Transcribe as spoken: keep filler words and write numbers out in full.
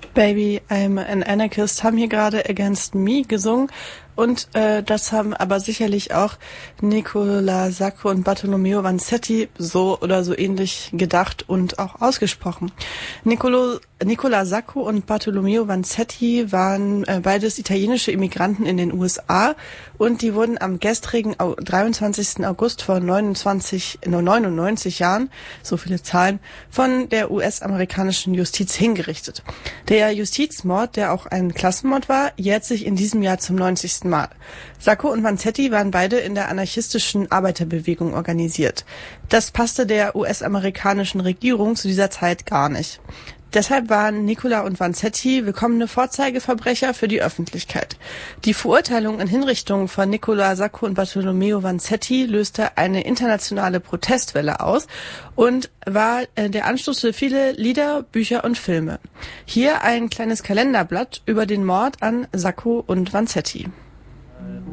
Baby, I'm an Anarchist haben hier gerade Against Me gesungen und äh, das haben aber sicherlich auch Nicola Sacco und Bartolomeo Vanzetti so oder so ähnlich gedacht und auch ausgesprochen. Nicolo, Nicola Sacco und Bartolomeo Vanzetti waren äh, beides italienische Immigranten in den U S A und die wurden am gestrigen dreiundzwanzigsten August vor neunundzwanzig, neunundneunzig Jahren, so viele Zahlen, von der U S-amerikanischen Justiz hingerichtet. Der Justizmord, der auch ein Klassenmord war, jährt sich in diesem Jahr zum neunzigsten Mal. Sacco und Vanzetti waren beide in der anarchistischen Arbeiterbewegung organisiert. Das passte der U S-amerikanischen Regierung zu dieser Zeit gar nicht. Deshalb waren Nicola und Vanzetti willkommene Vorzeigeverbrecher für die Öffentlichkeit. Die Verurteilung in Hinrichtungen von Nicola Sacco und Bartolomeo Vanzetti löste eine internationale Protestwelle aus und war äh, der Anstoß für viele Lieder, Bücher und Filme. Hier ein kleines Kalenderblatt über den Mord an Sacco und Vanzetti.